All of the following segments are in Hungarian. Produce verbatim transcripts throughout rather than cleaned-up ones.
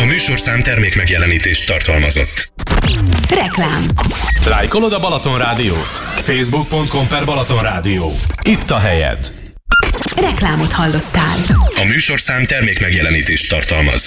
A műsorszám termék megjelenítést tartalmazott. Reklám. Lájkolod a Balaton Rádiót? facebook pont com per Balaton Rádió. Itt a helyed. Reklámot hallottál. A műsorszám termék megjelenítést tartalmaz.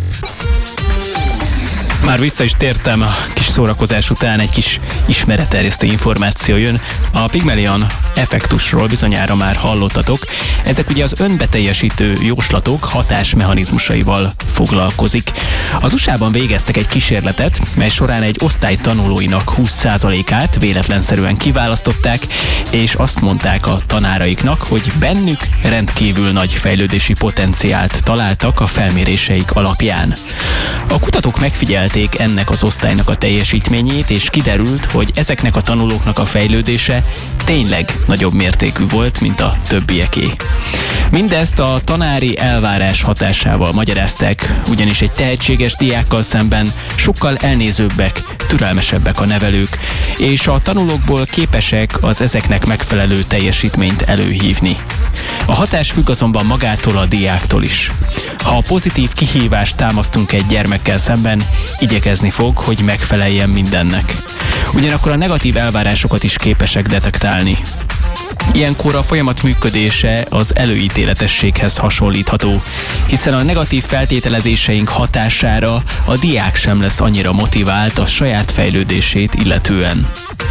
Már vissza is tértem a kis szórakozás után, egy kis ismeretterjesztő információ jön. A Pygmalion effektusról bizonyára már hallottatok. Ezek ugye az önbeteljesítő jóslatok hatásmechanizmusaival foglalkozik. Az u es á-ban végeztek egy kísérletet, mely során egy osztály tanulóinak húsz százalékát véletlenszerűen kiválasztották, és azt mondták a tanáraiknak, hogy bennük rendkívül nagy fejlődési potenciált találtak a felméréseik alapján. A kutatók megfigyelték ennek az osztálynak a teljesítményét, és kiderült, hogy ezeknek a tanulóknak a fejlődése tényleg nagyobb mértékű volt, mint a többieké. Mindezt a tanári elvárás hatásával magyarázták, ugyanis egy tehetséges diákkal szemben sokkal elnézőbbek, türelmesebbek a nevelők, és a tanulókból képesek az ezeknek megfelelő teljesítményt előhívni. A hatás függ azonban magától a diáktól is. Ha a pozitív kihívást támasztunk egy gyermekkel szemben, igyekezni fog, hogy megfeleljen mindennek. Ugyanakkor a negatív elvárásokat is képesek detektálni. Ilyenkor a folyamat működése az előítéletességhez hasonlítható, hiszen a negatív feltételezéseink hatására a diák sem lesz annyira motivált a saját fejlődését illetően.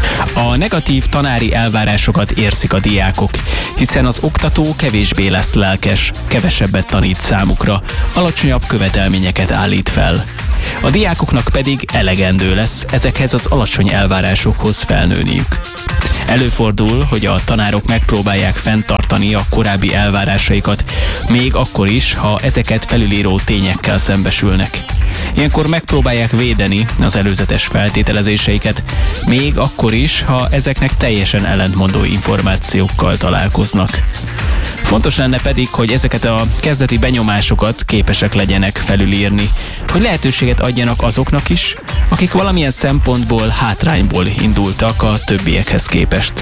A negatív tanári elvárásokat érzik a diákok, hiszen az oktató kevésbé lesz lelkes, kevesebbet tanít számukra, alacsonyabb követelményeket állít fel. A diákoknak pedig elegendő lesz ezekhez az alacsony elvárásokhoz felnőniük. Előfordul, hogy a tanárok megpróbálják fenntartani a korábbi elvárásaikat, még akkor is, ha ezeket felülíró tényekkel szembesülnek. Ilyenkor megpróbálják védeni az előzetes feltételezéseiket, még akkor is, ha ezeknek teljesen ellentmondó információkkal találkoznak. Fontos lenne pedig, hogy ezeket a kezdeti benyomásokat képesek legyenek felülírni, hogy lehetőséget adjanak azoknak is, akik valamilyen szempontból hátrányból indultak a többiekhez képest.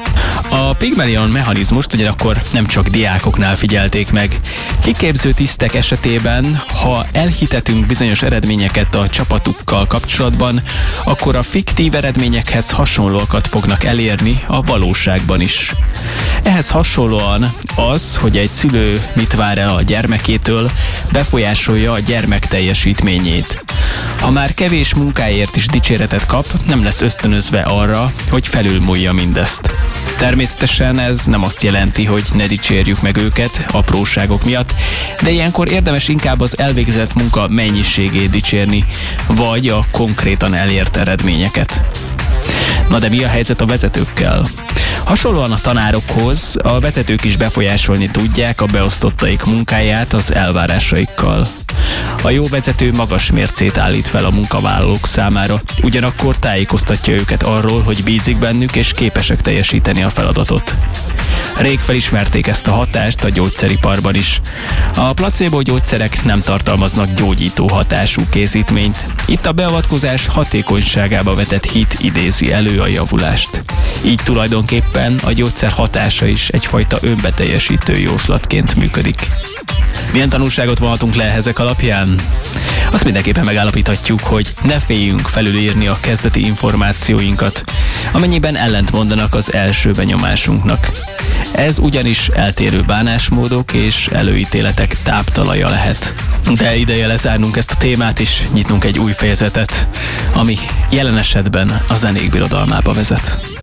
A Pygmalion mechanizmust ugyanakkor nem csak diákoknál figyelték meg. Kiképző tisztek esetében, ha elhitetünk bizonyos eredményeket a csapatukkal kapcsolatban, akkor a fiktív eredményekhez hasonlóakat fognak elérni a valóságban is. Ehhez hasonlóan az, hogy egy szülő mit vár el a gyermekétől, befolyásolja a gyermek teljesítményét. Ha már kevés munkáért is dicséretet kap, nem lesz ösztönözve arra, hogy felülmúlja mindezt. Természetesen ez nem azt jelenti, hogy ne dicsérjük meg őket apróságok miatt, de ilyenkor érdemes inkább az elvégzett munka mennyiségét dicsérni, vagy a konkrétan elért eredményeket. Na de mi a helyzet a vezetőkkel? Hasonlóan a tanárokhoz, a vezetők is befolyásolni tudják a beosztottaik munkáját az elvárásaikkal. A jó vezető magas mércét állít fel a munkavállalók számára, ugyanakkor tájékoztatja őket arról, hogy bízik bennük és képesek teljesíteni a feladatot. Rég felismerték ezt a hatást a gyógyszeriparban is. A placebo gyógyszerek nem tartalmaznak gyógyító hatású készítményt. Itt a beavatkozás hatékonyságába vetett hit idézi elő a javulást. Így tulajdonképpen a gyógyszer hatása is egyfajta önbeteljesítő jóslatként működik. Milyen tanulságot vonhatunk le ezek alapján? Azt mindenképpen megállapíthatjuk, hogy ne féljünk felülírni a kezdeti információinkat, amennyiben ellentmondanak az első benyomásunknak. Ez ugyanis eltérő bánásmódok és előítéletek táptalaja lehet. De ideje lezárnunk ezt a témát és nyitnunk egy új fejezetet, ami jelen esetben a zenék birodalmába vezet.